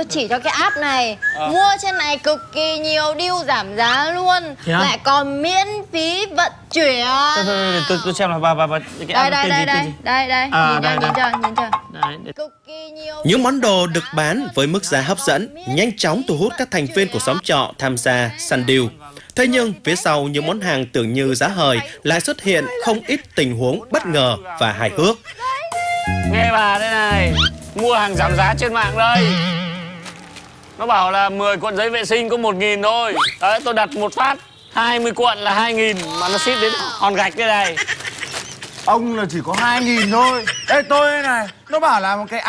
tôi chỉ cho cái app này. Mua trên này cực kỳ nhiều deal giảm giá luôn. Lại còn miễn phí vận chuyển. Tôi xem là bà cái đây app đây đây đây đây, nhìn chưa. Đấy. Cực kỳ nhiều. Những món đồ được bán với mức giá hấp dẫn nhanh chóng thu hút các thành viên của xóm trọ tham gia săn deal. Thế nhưng phía sau những món hàng tưởng như giá hời lại xuất hiện không ít tình huống bất ngờ và hài hước. Nghe bà đây này, mua hàng giảm giá trên mạng đây. Nó bảo là 10 cuộn giấy vệ sinh có 1.000 thôi. Đấy, tôi đặt một phát 20 cuộn là 2.000 mà nó ship đến Hòn Gạch đây này. Ông là chỉ có 2.000 thôi. Ê tôi đây này, nó bảo là một cái